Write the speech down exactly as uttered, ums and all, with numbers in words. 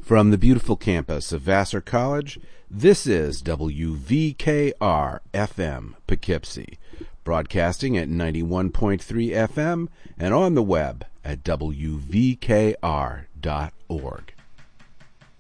From the beautiful campus of Vassar College, this is W V K R F M Poughkeepsie, broadcasting at ninety-one point three F M and on the web at W V K R dot org.